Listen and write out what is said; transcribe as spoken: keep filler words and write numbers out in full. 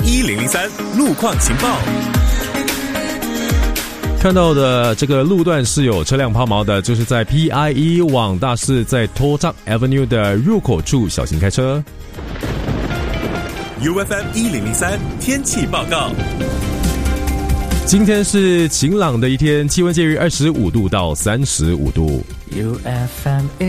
一零零三路况情报。 看到的这个路段是有车辆抛锚的，就是在 P I E 往大四在托障 Avenue 的入口处，小心开车。 U F M 一零零三天气报告。 今天是晴朗的一天，气温介于二十五度到三十五度。 U F M